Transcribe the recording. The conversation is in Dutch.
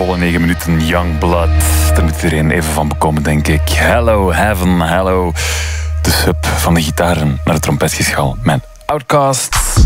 volle 9 minuten Youngblood. Daar moet iedereen even van bekomen, denk ik. Hello Heaven, hello. De sub van de gitaren naar het trompetgeschal. Mijn Outcast.